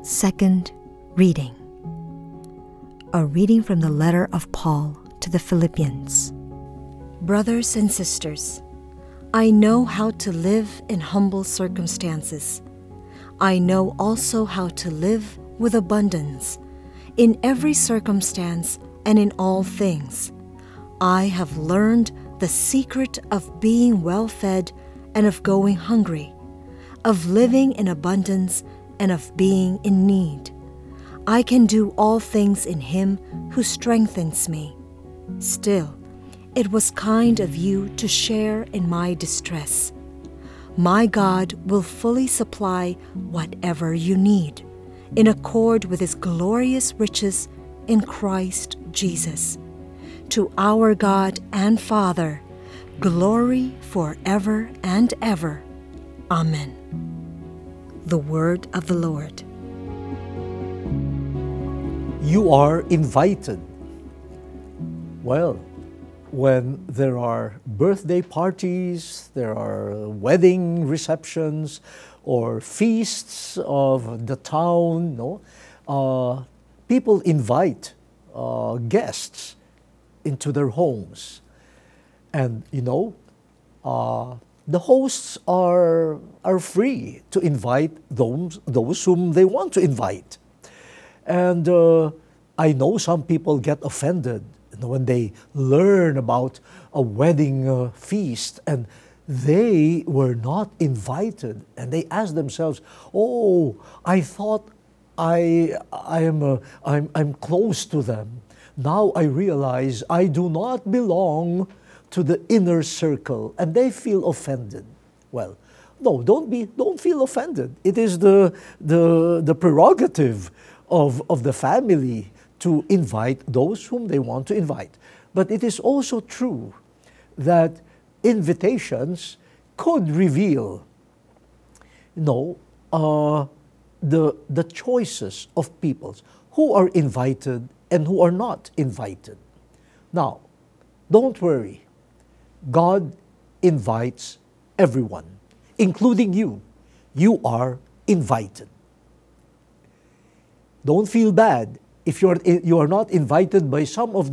Second reading. A reading from the letter of Paul to the Philippians. Brothers and sisters, I know how to live in humble circumstances. I know also how to live with abundance in every circumstance and in all things. I have learned the secret of being well-fed and of going hungry, of living in abundance and of being in need. I can do all things in Him who strengthens me. Still, it was kind of you to share in my distress. My God will fully supply whatever you need, in accord with His glorious riches in Christ Jesus. To our God and Father, glory forever and ever. Amen. The word of the Lord. You are invited. Well, when there are birthday parties, there are wedding receptions, or feasts of the town, people invite guests into their homes. And the hosts are free to invite those whom they want to invite. And I know some people get offended when they learn about a wedding feast and they were not invited, and they ask themselves, "Oh, I thought I'm close to them. Now I realize I do not belong to the inner circle," and they feel offended. Well, no, don't feel offended. It is the prerogative of the family to invite those whom they want to invite. But it is also true that invitations could reveal, the choices of peoples who are invited and who are not invited. Now, don't worry. God invites everyone, including you. You are invited. Don't feel bad if you are not invited by some of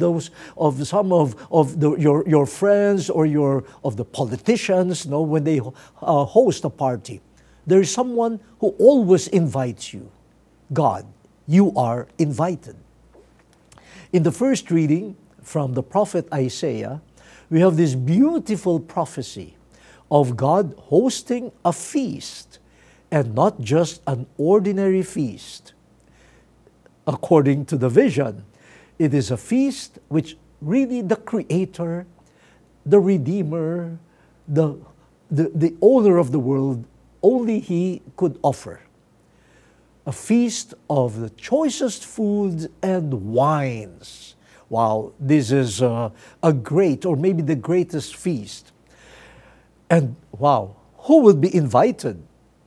your friends or of the politicians. When they host a party, there is someone who always invites you. God, you are invited. In the first reading from the prophet Isaiah, we have this beautiful prophecy of God hosting a feast, and not just an ordinary feast. According to the vision, it is a feast which really the Creator, the Redeemer, the owner of the world, only He could offer. A feast of the choicest foods and wines. Wow, this is a great, or maybe the greatest feast. And wow, who will be invited?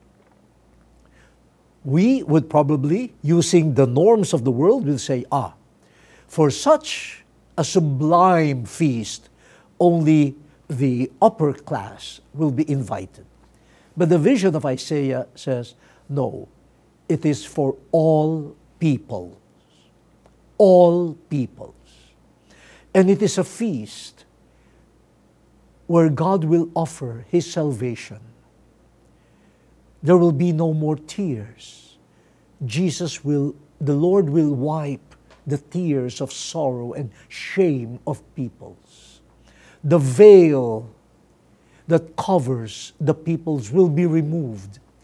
We would probably, using the norms of the world, will say, for such a sublime feast, only the upper class will be invited. But the vision of Isaiah says, no, it is for all peoples. All peoples. And it is a feast where God will offer His salvation. There will be no more tears. The Lord will wipe the tears of sorrow and shame of peoples. The veil that covers the peoples will be removed.